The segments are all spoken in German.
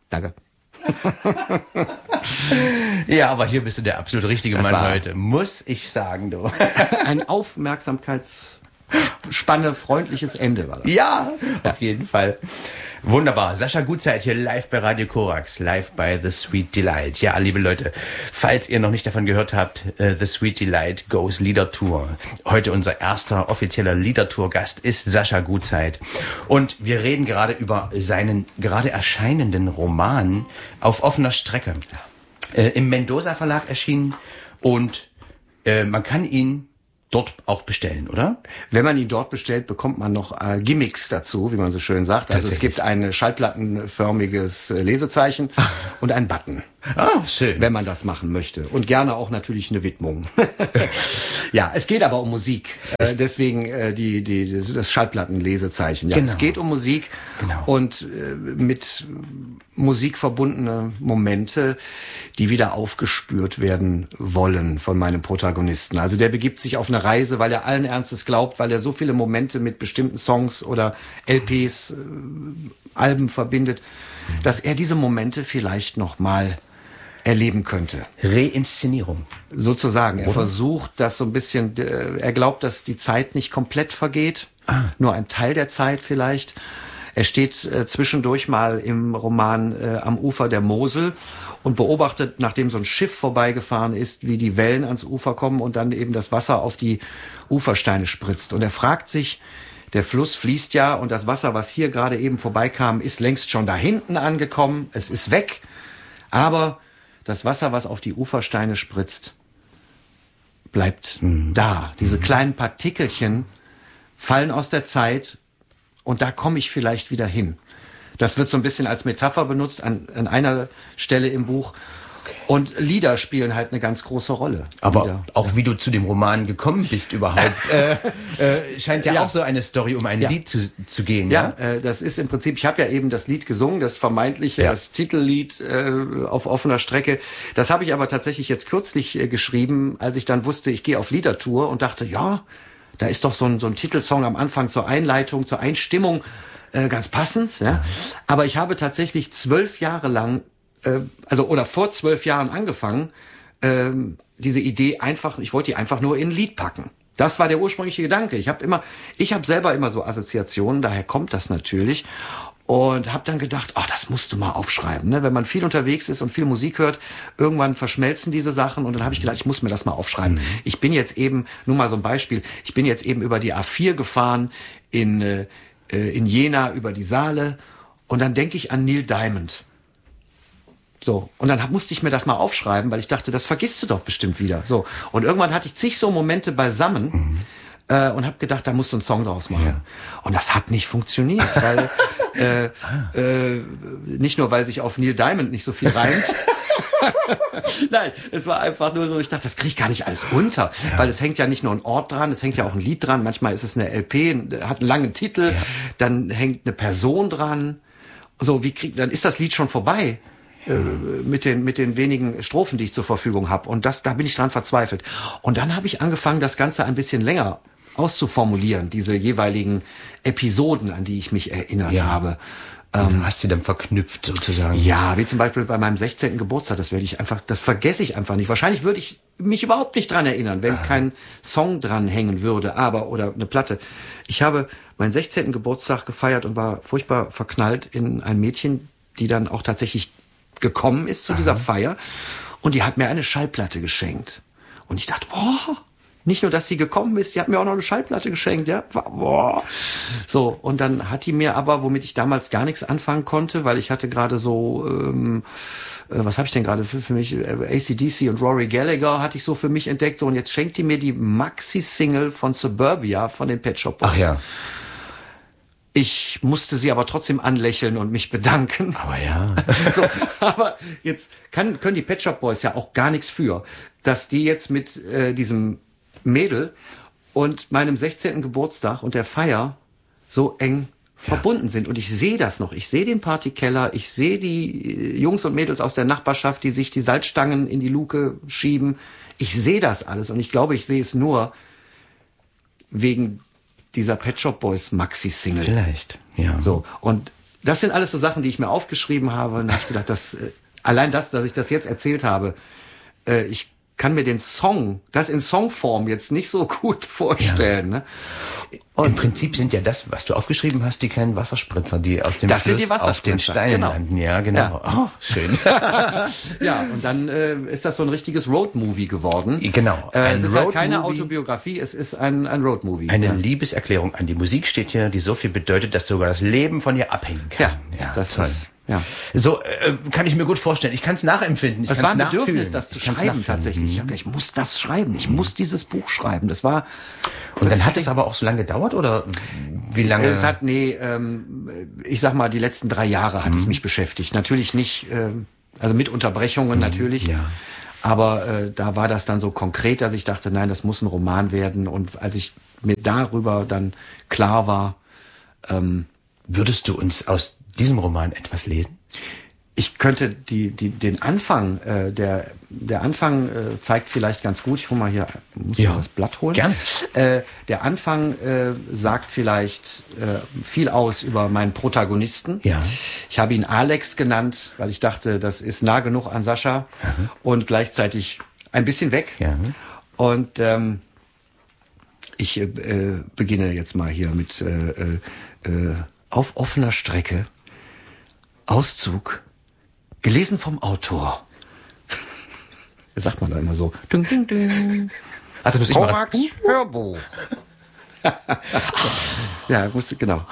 Danke. Ja, aber hier bist du der absolut richtige Das Mann war- heute, muss ich sagen, du. Ein Aufmerksamkeitsspanne, freundliches Ende war das. Ja, auf jeden Fall. Wunderbar. Sascha Gutzeit hier live bei Radio Korax, live bei The Sweet Delight. Ja, liebe Leute, falls ihr noch nicht davon gehört habt, The Sweet Delight Goes Lieder Tour. Heute unser erster offizieller Lieder Tour Gast ist Sascha Gutzeit. Und wir reden gerade über seinen gerade erscheinenden Roman Auf offener Strecke. Im Mendoza Verlag erschienen und man kann ihn dort auch bestellen, oder? Wenn man ihn dort bestellt, bekommt man noch Gimmicks dazu, wie man so schön sagt. Also es gibt ein schallplattenförmiges Lesezeichen und einen Button. Ah, schön. Wenn man das machen möchte. Und gerne auch natürlich eine Widmung. Ja, es geht aber um Musik. Deswegen das Schallplattenlesezeichen. Ja, Genau. es geht um Musik Genau. und mit Musik verbundene Momente, die wieder aufgespürt werden wollen von meinem Protagonisten. Also der begibt sich auf eine Reise, weil er allen Ernstes glaubt, weil er so viele Momente mit bestimmten Songs oder LPs, Alben verbindet, dass er diese Momente vielleicht noch mal erleben könnte. Reinszenierung. Sozusagen. Er versucht das so ein bisschen, er glaubt, dass die Zeit nicht komplett vergeht, nur ein Teil der Zeit vielleicht. Er steht zwischendurch mal im Roman am Ufer der Mosel und beobachtet, nachdem so ein Schiff vorbeigefahren ist, wie die Wellen ans Ufer kommen und dann eben das Wasser auf die Ufersteine spritzt. Und er fragt sich, der Fluss fließt ja und das Wasser, was hier gerade eben vorbeikam, ist längst schon da hinten angekommen. Es ist weg. Aber das Wasser, was auf die Ufersteine spritzt, bleibt da. Diese kleinen Partikelchen fallen aus der Zeit und da komme ich vielleicht wieder hin. Das wird so ein bisschen als Metapher benutzt an einer Stelle im Buch. Und Lieder spielen halt eine ganz große Rolle. Aber Lieder. auch wie du zu dem Roman gekommen bist überhaupt, scheint ja, Ja. auch so eine Story um ein Ja. Lied zu gehen. Ja, das ist im Prinzip, ich habe ja eben das Lied gesungen, das vermeintliche, Ja. das Titellied auf offener Strecke. Das habe ich aber tatsächlich jetzt kürzlich geschrieben, als ich dann wusste, ich gehe auf Liedertour und dachte, ja, da ist doch so ein Titelsong am Anfang zur Einleitung, zur Einstimmung ganz passend. Ja. Aber ich habe tatsächlich 12 Jahre lang, vor 12 Jahren angefangen, diese Idee ich wollte die einfach nur in ein Lied packen. Das war der ursprüngliche Gedanke. Ich habe selber immer so Assoziationen, daher kommt das natürlich. Und habe dann gedacht, das musst du mal aufschreiben. Ne? Wenn man viel unterwegs ist und viel Musik hört, irgendwann verschmelzen diese Sachen. Und dann habe ich gedacht, ich muss mir das mal aufschreiben. Ich bin jetzt eben, nur mal so ein Beispiel, ich bin jetzt eben über die A4 gefahren in Jena über die Saale. Und dann denke ich an Neil Diamond. So, und dann musste ich mir das mal aufschreiben, weil ich dachte, das vergisst du doch bestimmt wieder. So, und irgendwann hatte ich zig so Momente beisammen und habe gedacht, da musst du einen Song draus machen. Ja. Und das hat nicht funktioniert, weil nicht nur, weil sich auf Neil Diamond nicht so viel reimt. Nein, es war einfach nur so, ich dachte, das kriege ich gar nicht alles unter, weil es hängt ja nicht nur ein Ort dran, es hängt ja auch ein Lied dran, manchmal ist es eine LP, hat einen langen Titel, dann hängt eine Person dran. So, dann ist das Lied schon vorbei. Mit den wenigen Strophen, die ich zur Verfügung habe. Und da bin ich dran verzweifelt. Und dann habe ich angefangen, das Ganze ein bisschen länger auszuformulieren, diese jeweiligen Episoden, an die ich mich erinnert habe. Hast du dann verknüpft sozusagen? Ja, wie zum Beispiel bei meinem 16. Geburtstag, das vergesse ich einfach nicht. Wahrscheinlich würde ich mich überhaupt nicht dran erinnern, wenn kein Song dran hängen würde, oder eine Platte. Ich habe meinen 16. Geburtstag gefeiert und war furchtbar verknallt in ein Mädchen, die dann auch tatsächlich gekommen ist zu dieser Feier, und die hat mir eine Schallplatte geschenkt. Und ich dachte, nicht nur, dass sie gekommen ist, die hat mir auch noch eine Schallplatte geschenkt, ja. Boah. So, und dann hat die mir aber, womit ich damals gar nichts anfangen konnte, weil ich hatte gerade so, was habe ich denn gerade für mich? AC/DC und Rory Gallagher hatte ich so für mich entdeckt. So, und jetzt schenkt die mir die Maxi-Single von Suburbia von den Pet Shop Boys. Ach ja. Ich musste sie aber trotzdem anlächeln und mich bedanken. Aber ja. So, aber jetzt können die Pet Shop Boys ja auch gar nichts für, dass die jetzt mit diesem Mädel und meinem 16. Geburtstag und der Feier so eng verbunden sind. Und ich sehe das noch. Ich sehe den Partykeller, ich sehe die Jungs und Mädels aus der Nachbarschaft, die sich die Salzstangen in die Luke schieben. Ich sehe das alles und ich glaube, ich sehe es nur wegen dieser Pet Shop Boys Maxi-Single. Vielleicht, ja. So, und das sind alles so Sachen, die ich mir aufgeschrieben habe. Und da habe ich gedacht, allein dass ich das jetzt erzählt habe, ich kann mir den Song, das in Songform jetzt nicht so gut vorstellen. Ne? Im Prinzip sind ja das, was du aufgeschrieben hast, die kleinen Wasserspritzer, die aus dem Fluss auf den Steinen landen. Ja, genau. Ja. Oh, schön. Ja, und dann ist das so ein richtiges Roadmovie geworden. Genau. Es ist halt keine Autobiografie, es ist ein Roadmovie. Eine Liebeserklärung an die Musik steht hier, die so viel bedeutet, dass sogar das Leben von ihr abhängen kann. Ja, das toll. Ja. So kann ich mir gut vorstellen. Ich kann es nachempfinden. Es war ein Bedürfnis, das zu schreiben tatsächlich. Ich muss das schreiben. Ich muss dieses Buch schreiben. Das war. Und dann hat es aber auch so lange gedauert oder wie lange? Es hat ich sag mal, die letzten 3 Jahre hat es mich beschäftigt. Natürlich nicht, also mit Unterbrechungen natürlich. Ja. Aber da war das dann so konkret, dass ich dachte, nein, das muss ein Roman werden. Und als ich mir darüber dann klar war, würdest du uns aus diesem Roman etwas lesen? Ich könnte den Anfang, der Anfang zeigt vielleicht ganz gut. Ich hole mal hier, muss ich das Blatt holen? Gerne. Der Anfang sagt vielleicht viel aus über meinen Protagonisten. Ja. Ich habe ihn Alex genannt, weil ich dachte, das ist nah genug an Sascha und gleichzeitig ein bisschen weg. Ja. Und ich beginne jetzt mal hier mit auf offener Strecke. Auszug, gelesen vom Autor. Das sagt man da immer so. Ding, ding, ding. Also muss ich Korax Hörbuch. Ja, musste, genau.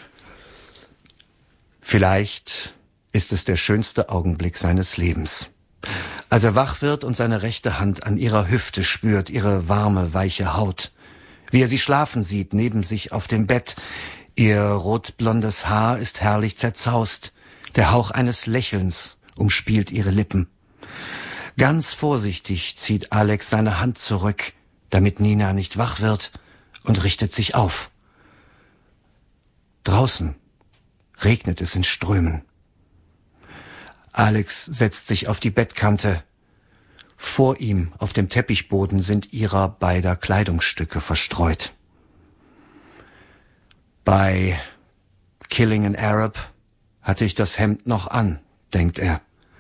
Vielleicht ist es der schönste Augenblick seines Lebens. Als er wach wird und seine rechte Hand an ihrer Hüfte spürt, ihre warme, weiche Haut. Wie er sie schlafen sieht, neben sich auf dem Bett. Ihr rotblondes Haar ist herrlich zerzaust. Der Hauch eines Lächelns umspielt ihre Lippen. Ganz vorsichtig zieht Alex seine Hand zurück, damit Nina nicht wach wird, und richtet sich auf. Draußen regnet es in Strömen. Alex setzt sich auf die Bettkante. Vor ihm auf dem Teppichboden sind ihrer beider Kleidungsstücke verstreut. Bei Killing an Arab hatte ich das Hemd noch an, denkt er.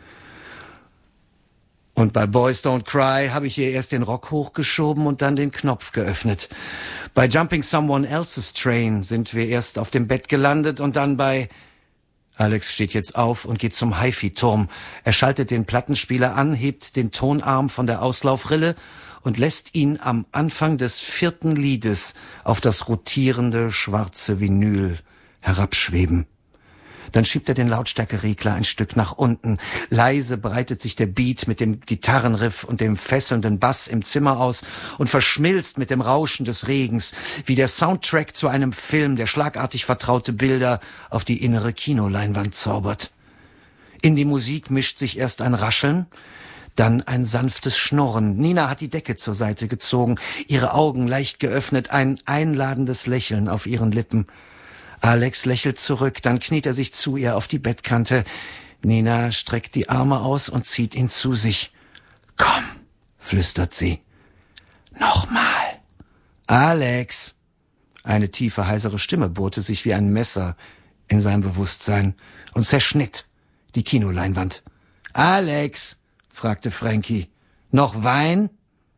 Und bei Boys Don't Cry habe ich ihr erst den Rock hochgeschoben und dann den Knopf geöffnet. Bei Jumping Someone Else's Train sind wir erst auf dem Bett gelandet und dann bei... Alex steht jetzt auf und geht zum HiFi-Turm. Er schaltet den Plattenspieler an, hebt den Tonarm von der Auslaufrille und lässt ihn am Anfang des 4. Liedes auf das rotierende schwarze Vinyl herabschweben. Dann schiebt er den Lautstärkeregler ein Stück nach unten. Leise breitet sich der Beat mit dem Gitarrenriff und dem fesselnden Bass im Zimmer aus und verschmilzt mit dem Rauschen des Regens, wie der Soundtrack zu einem Film, der schlagartig vertraute Bilder auf die innere Kinoleinwand zaubert. In die Musik mischt sich erst ein Rascheln, dann ein sanftes Schnurren. Nina hat die Decke zur Seite gezogen, ihre Augen leicht geöffnet, ein einladendes Lächeln auf ihren Lippen. Alex lächelt zurück, dann kniet er sich zu ihr auf die Bettkante. Nina streckt die Arme aus und zieht ihn zu sich. »Komm«, flüstert sie. »Nochmal.« »Alex!« Eine tiefe, heisere Stimme bohrte sich wie ein Messer in sein Bewusstsein und zerschnitt die Kinoleinwand. »Alex«, fragte Frankie, »noch Wein?«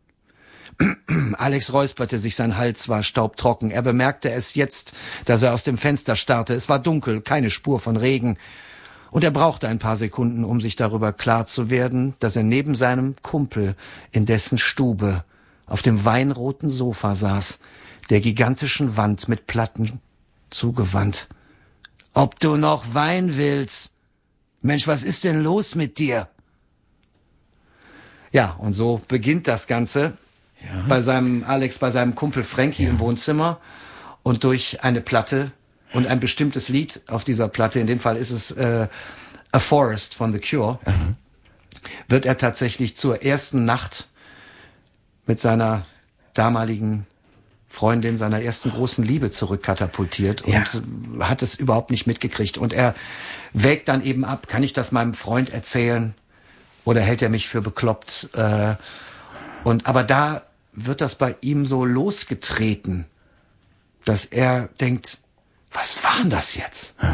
Alex räusperte sich, sein Hals war staubtrocken. Er bemerkte es jetzt, dass er aus dem Fenster starrte. Es war dunkel, keine Spur von Regen. Und er brauchte ein paar Sekunden, um sich darüber klar zu werden, dass er neben seinem Kumpel in dessen Stube auf dem weinroten Sofa saß, der gigantischen Wand mit Platten zugewandt. »Ob du noch Wein willst? Mensch, was ist denn los mit dir?« Ja, und so beginnt das Ganze. Ja. Bei seinem Kumpel Frankie im Wohnzimmer und durch eine Platte und ein bestimmtes Lied auf dieser Platte, in dem Fall ist es A Forest von The Cure, wird er tatsächlich zur ersten Nacht mit seiner damaligen Freundin, seiner ersten großen Liebe zurückkatapultiert und hat es überhaupt nicht mitgekriegt. Und er wägt dann eben ab, kann ich das meinem Freund erzählen oder hält er mich für bekloppt? Aber da wird das bei ihm so losgetreten, dass er denkt, was war denn das jetzt?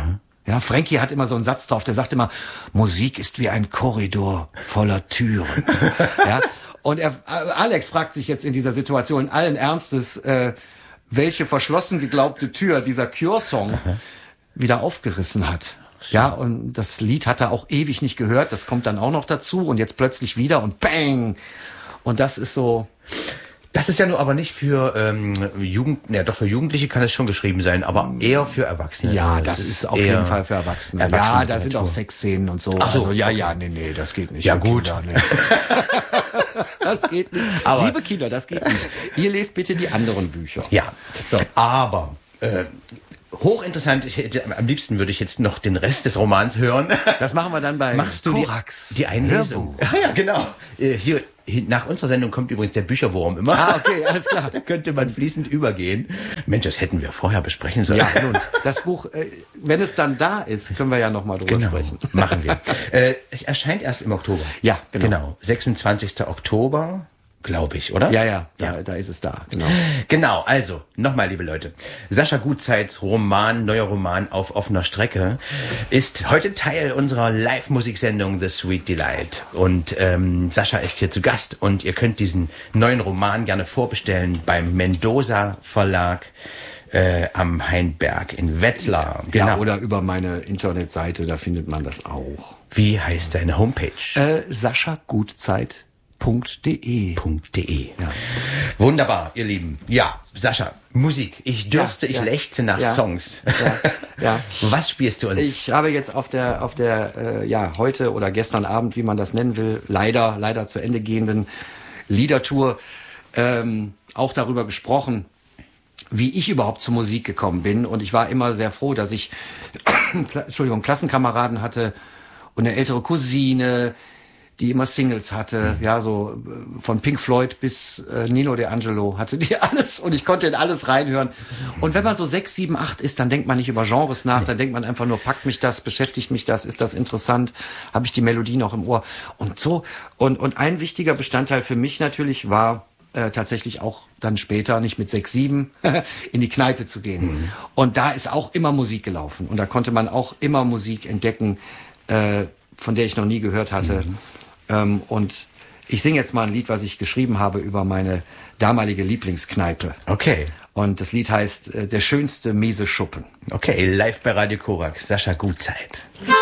Ja, Frankie hat immer so einen Satz drauf, der sagt immer, Musik ist wie ein Korridor voller Türen. Ja, und Alex fragt sich jetzt in dieser Situation allen Ernstes, welche verschlossen geglaubte Tür dieser Cure-Song wieder aufgerissen hat. Ja, und das Lied hat er auch ewig nicht gehört, das kommt dann auch noch dazu und jetzt plötzlich wieder und bang! Und das ist so... Das ist ja nur aber nicht für doch für Jugendliche kann es schon geschrieben sein, aber eher für Erwachsene. Ja, das ist auf jeden Fall für Erwachsene. Ja, da sind auch Sexszenen und so. Ach so, also nee, das geht nicht. Ja, gut. Kinder, nee. Das geht nicht. Aber liebe Kinder, das geht nicht. Ihr lest bitte die anderen Bücher. Ja, so. Aber hochinteressant, am liebsten würde ich jetzt noch den Rest des Romans hören. Das machen wir dann bei Korax. Die Einlesung. Ja, genau. Hier, nach unserer Sendung kommt übrigens der Bücherwurm immer. Ah, okay, alles klar. Da könnte man fließend übergehen. Mensch, das hätten wir vorher besprechen sollen. Ja, nun, das Buch, wenn es dann da ist, können wir ja nochmal drüber sprechen. Machen wir. Es erscheint erst im Oktober. Ja, genau. 26. Oktober. Glaube ich, oder? Ja. Da ist es da, genau. Genau, also, nochmal, liebe Leute. Sascha Gutzeits neuer Roman auf offener Strecke, ist heute Teil unserer Live-Musiksendung The Sweet Delight. Und Sascha ist hier zu Gast und ihr könnt diesen neuen Roman gerne vorbestellen beim Mendoza Verlag am Hainberg in Wetzlar. Genau. Ja, oder über meine Internetseite, da findet man das auch. Wie heißt deine Homepage? SaschaGutzeit.de. Ja. Wunderbar, ihr Lieben. Ja, Sascha, Musik. Ich dürste, ich lechze nach Songs. Ja. Was spielst du uns? Ich habe jetzt auf der heute oder gestern Abend, wie man das nennen will, leider zu Ende gehenden Liedertour auch darüber gesprochen, wie ich überhaupt zur Musik gekommen bin. Und ich war immer sehr froh, dass ich Klassenkameraden hatte und eine ältere Cousine, die immer Singles hatte, ja, so von Pink Floyd bis Nino D'Angelo hatte die alles und ich konnte in alles reinhören. Und wenn man so 6, 7, 8 ist, dann denkt man nicht über Genres nach, dann denkt man einfach nur, packt mich das, beschäftigt mich das, ist das interessant, habe ich die Melodie noch im Ohr und so. Und ein wichtiger Bestandteil für mich natürlich war tatsächlich auch dann später, nicht mit 6, 7, in die Kneipe zu gehen. Mhm. Und da ist auch immer Musik gelaufen und da konnte man auch immer Musik entdecken, von der ich noch nie gehört hatte. Und ich singe jetzt mal ein Lied, was ich geschrieben habe über meine damalige Lieblingskneipe. Okay. Und das Lied heißt Der schönste miese Schuppen. Okay, live bei Radio Korax, Sascha Gutzeit.